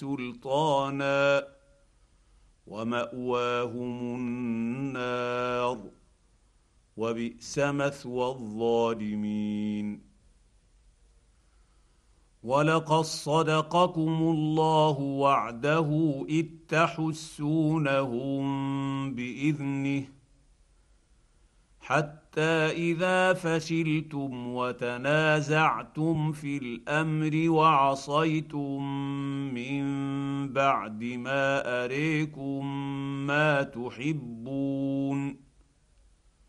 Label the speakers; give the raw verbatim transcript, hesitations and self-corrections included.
Speaker 1: سلطانا وماواهم النار وبئس مثوى الظالمين. ولقد صدقكم الله وعده اذ تحسونهم باذنه حتى اذا فشلتم وتنازعتم في الامر وعصيتم من بعد ما اريكم ما تحبون